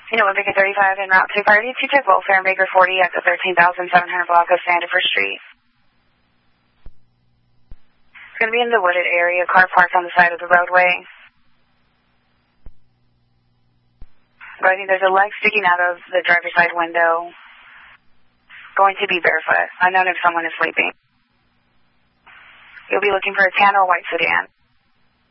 You know, Olympic 35 en route to Party to check welfare and Baker 40 at the 13,700 block of Sandifer Street. It's going to be in the wooded area, car parked on the side of the roadway. But I think there's a leg sticking out of the driver's side window. Going to be barefoot. Unknown if someone is sleeping. You'll be looking for a tan or white sedan.